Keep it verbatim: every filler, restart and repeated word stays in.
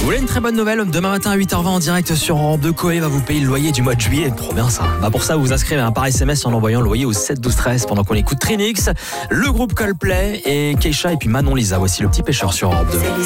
Vous voulez une très bonne nouvelle ? Demain matin à huit heures vingt en direct sur Europe deux, Coé va vous payer le loyer du mois de juillet. Trop bien ça. Bah pour ça, vous vous inscrivez hein, par S M S en envoyant le loyer au sept douze treize pendant qu'on écoute Trinix, le groupe Coldplay et Keisha et puis Manon Lisa. Voici Le Petit Pêcheur sur Europe deux.